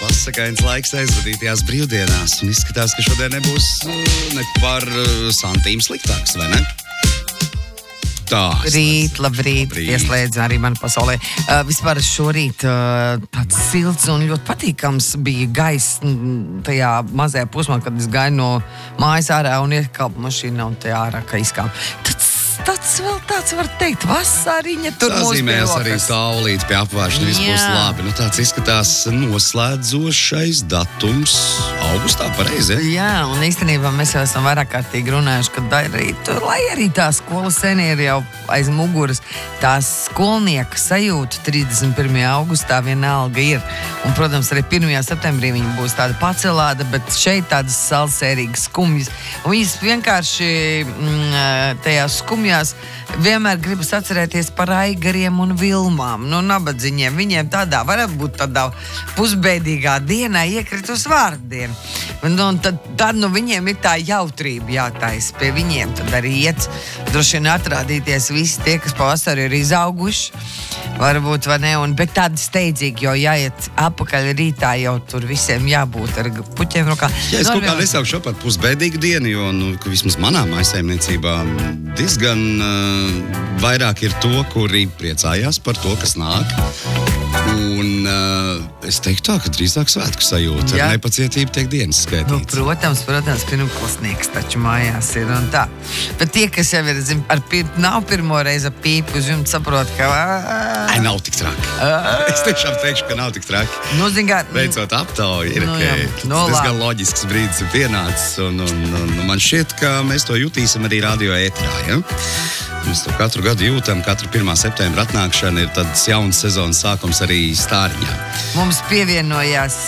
pasakains laiks aizvadītajās brīvdienās, un izskatās, ka šodien nebūs ne par santīm sliktāks, vai ne? Labrīt. Ieslēdz arī man pasaulē. Vispār šorīt tāds silts un ļoti patīkams bija gaiss tajā mazajā posmā, kad es gāju no mājas ārā un iekāpu mašīnā un tajā ārā, ka izkāpu. Tāds vēl tāds, var teikt, vasariņa tur mūs sazīmēs arī saulīt pie apvāršana, viss būs labi. Tāds izskatās noslēdzošais datums augustā, pareizi, ja? Jā, un īstenībā mēs jau esam vairāk kārtīgi runājuši, ka lai arī tā skola seni ir jau aiz muguras, tās skolnieka sajūta 31. augustā vienalga ir. Un, protams, arī 1. septembrī viņa būs tāda pacelāda, bet šeit tādas salsērīgas skumjas. Un viņas vienkārši tajās skumjās vienmēr gribas atcerēties par Aigariem un Vilmām, nabadziņiem. Viņiem varētu būt tādā pusbēdīgā dienā iekritus vārdiem. Un tad viņiem ir tā jautrība jātais pie viņiem. Tad arī iet droši vien atrādīties visi tie, kas pavasarī ir izauguši. Varbūt, vai ne, bet tādi steidzīgi, jo jāiet apakaļ rītā, jau tur visiem jābūt ar puķiem rokā. Jā, es kaut kā nesaukšu par pusbēdīgu dienu, jo, vismaz manā mājsaimniecībā diezgan vairāk ir to, kuri priecājās par to, kas nāk. Un es teiktu tā, ka drīzāk svētku sajūta. Ar nepacietību tiek dienas skaitīts. Protams, pirmklasnieks taču mājās ir un tā. Bet tie, kas jau ir, nav pirmo reizi pīpu uz jums, saprot, ka... Nav tik traki. Es tiešām teikšu, ka nav tik traki. Beidzot aptauja ir, ka diezgan loģisks brīdis ir pienācis. Un man šķiet, ka mēs to jutīsim arī radio ētrā, ja? Mēs to katru gadu jūtam, katru 1. septembra atnākšana ir tāds jauns sezonas sākums arī Stāriņā. Mums pievienojās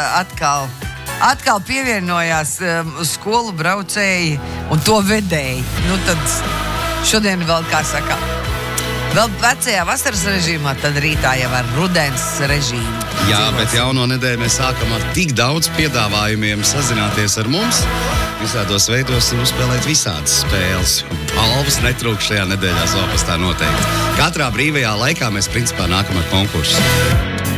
atkal pievienojās skolu braucēji un to vedēji. Tad šodien vēl, kā saka, vēl vecajā vasaras režīmā, tad rītā jau ar rudens režīmu. Jā, bet jauno nedēļu mēs sākam ar tik daudz piedāvājumiem sazināties ar mums. Visādos veidos un uzspēlēt visādas spēles. Balvas netrūkst šajā nedēļā Zopastā noteikti. Katrā brīvajā laikā mēs principā nākam ar konkursu.